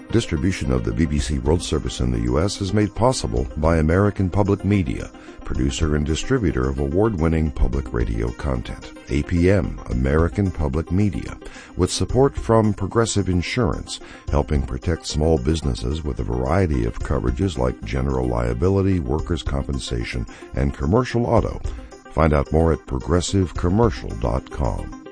Distribution of the BBC World Service in the U.S. is made possible by American Public Media, producer and distributor of award-winning public radio content. APM, American Public Media, with support from Progressive Insurance, helping protect small businesses with a variety of coverages like general liability, workers' compensation, and commercial auto. Find out more at progressivecommercial.com.